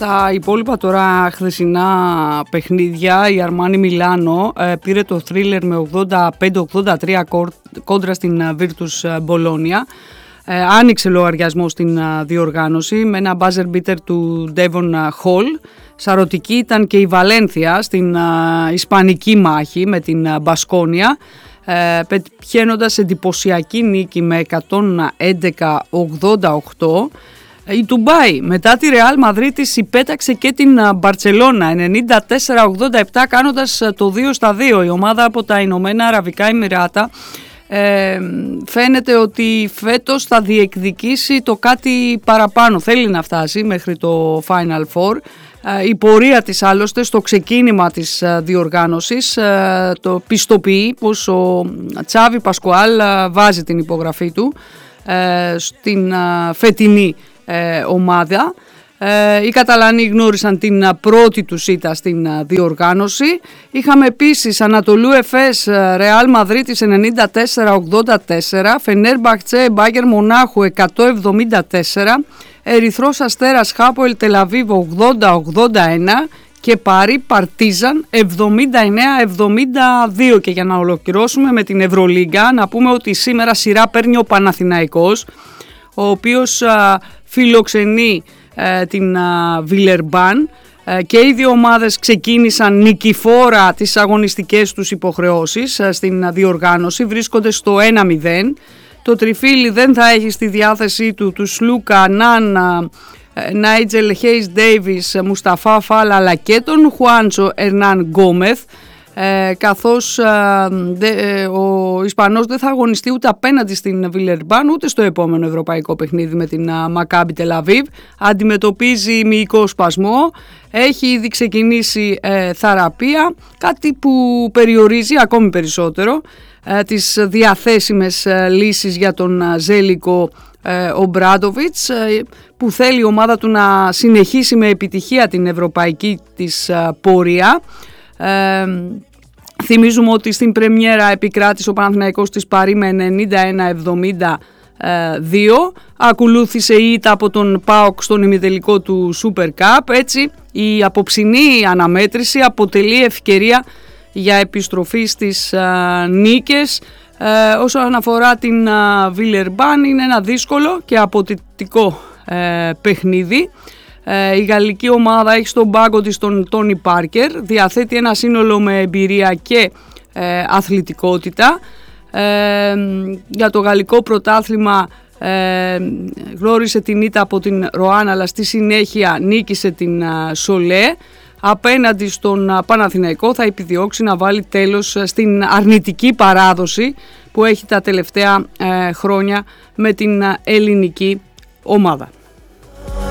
Στα υπόλοιπα τώρα χθεσινά παιχνίδια, η Αρμάνι Μιλάνο πήρε το Thriller με 85-83 κόντρα στην Virtus Bologna. Άνοιξε λογαριασμό στην διοργάνωση με ένα buzzer beater του Devon Hall. Σαρωτική ήταν και η Βαλένθια στην ισπανική μάχη με την Μπασκόνια, πετυχαίνοντας εντυπωσιακή νίκη με 111-88. Η Ντουμπάι μετά τη Ρεάλ Μαδρίτης υπέταξε και την Μπαρτσελώνα 94-87 κάνοντας το 2-2. Η ομάδα από τα Ηνωμένα Αραβικά Εμιράτα φαίνεται ότι φέτος θα διεκδικήσει το κάτι παραπάνω, θέλει να φτάσει μέχρι το Final Four. Η πορεία της άλλωστε στο ξεκίνημα της διοργάνωσης το πιστοποιεί πως ο Τσάβι Πασκουάλ βάζει την υπογραφή του στην φετινή ομάδα. Οι Καταλανοί γνώρισαν την πρώτη του ήττα στην διοργάνωση. Είχαμε επίσης Ανατολού Εφές Ρεάλ Μαδρίτης 94-84, Φενέρμπαχτσε Μπάγερ Μονάχου 174, Ερυθρός Αστέρας Χάποελ Τελαβίβ 80-81 και Πάρι Παρτίζαν 79-72. Και για να ολοκληρώσουμε με την Ευρωλίγκα, να πούμε ότι σήμερα σειρά παίρνει ο Παναθηναϊκός, ο οποίος φιλοξενεί την Βιλερμπάν και οι δύο ομάδες ξεκίνησαν νικηφόρα τις αγωνιστικές τους υποχρεώσεις στην διοργάνωση, βρίσκονται στο 1-0. Το τριφύλι δεν θα έχει στη διάθεσή του τους Λούκα Νάν, Νάιτζελ Χέις Ντέιβις, Μουσταφά Φάλ αλλά και τον Χουάντσο Ερνάν Γκόμεθ, καθώς ο Ισπανός δεν θα αγωνιστεί ούτε απέναντι στην Βιλερμπάν ούτε στο επόμενο ευρωπαϊκό παιχνίδι με την Μακάμπι Τελαβίβ. Αντιμετωπίζει μυϊκό σπασμό, έχει ήδη ξεκινήσει θεραπεία, κάτι που περιορίζει ακόμη περισσότερο τις διαθέσιμες λύσεις για τον Ζέλικο Ομπράντοβιτς, που θέλει η ομάδα του να συνεχίσει με επιτυχία την ευρωπαϊκή της πορεία. Θυμίζουμε ότι στην πρεμιέρα επικράτησε ο Παναθηναϊκός της Παρί με 91-72. Ακολούθησε η ήττα από τον ΠΑΟΚ στον ημιτελικό του Super Cup. Έτσι η απόψινή αναμέτρηση αποτελεί ευκαιρία για επιστροφή στις νίκες. Όσον αφορά την Βιλερμπάν, είναι ένα δύσκολο και αποτυπτικό παιχνίδι. Η γαλλική ομάδα έχει στον πάγκο της τον Τόνι Πάρκερ, διαθέτει ένα σύνολο με εμπειρία και αθλητικότητα. Για το γαλλικό πρωτάθλημα γνώρισε την ήττα από την Ροάν, αλλά στη συνέχεια νίκησε την Σολέ. Απέναντι στον Παναθηναϊκό θα επιδιώξει να βάλει τέλος στην αρνητική παράδοση που έχει τα τελευταία χρόνια με την ελληνική ομάδα.